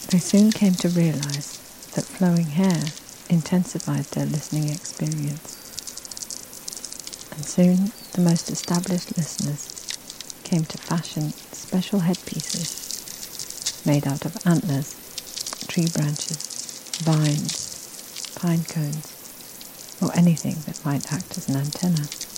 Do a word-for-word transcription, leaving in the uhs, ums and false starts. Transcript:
They soon came to realize that flowing hair intensified their listening experience. And soon the most established listeners came to fashion special headpieces made out of antlers, tree branches, vines, pine cones, or anything that might act as an antenna.